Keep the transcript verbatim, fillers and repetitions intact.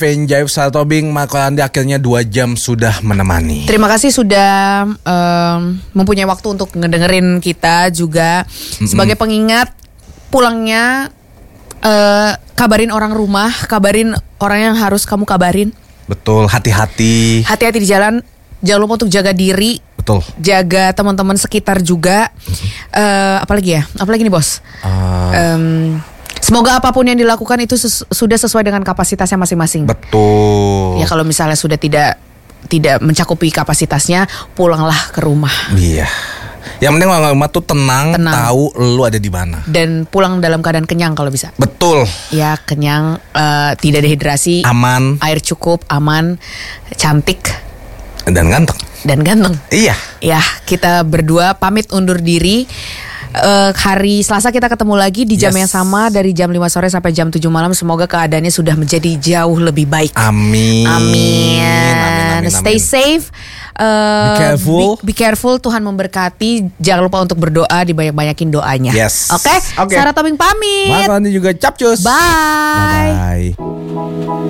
Venjay Sarah Tobing, maka Anda akhirnya dua jam sudah menemani. Terima kasih sudah um, mempunyai waktu untuk ngedengerin kita juga. Mm-mm. Sebagai pengingat, pulangnya uh, kabarin orang rumah, kabarin orang yang harus kamu kabarin. Betul, hati-hati. Hati-hati di jalan, jangan lupa untuk jaga diri. Betul. Jaga teman-teman sekitar juga. Mm-hmm. uh, Apalagi ya, apalagi nih bos. Uh... Um, Semoga apapun yang dilakukan itu ses- sudah sesuai dengan kapasitasnya masing-masing. Betul. Ya kalau misalnya sudah tidak tidak mencakupi kapasitasnya, pulanglah ke rumah. Iya. Yang penting orang rumah tuh tenang, tenang, tahu lu ada di mana. Dan pulang dalam keadaan kenyang kalau bisa. Betul. Ya kenyang, uh, tidak dehidrasi, aman, air cukup, aman, cantik dan ganteng. Dan ganteng. Iya. Ya kita berdua pamit undur diri. Uh, hari Selasa kita ketemu lagi di jam yes. yang sama dari jam lima sore sampai jam tujuh malam. Semoga keadaannya sudah menjadi jauh lebih baik. Amin. Amin. Amin, amin, Stay amin. safe. Uh, be careful. Be, be careful. Tuhan memberkati. Jangan lupa untuk berdoa, dibanyak-banyakin doanya. Yes. Oke. Okay? Okay. Sarah Tobing pamit. Mas Andi juga capcus. Bye. Bye.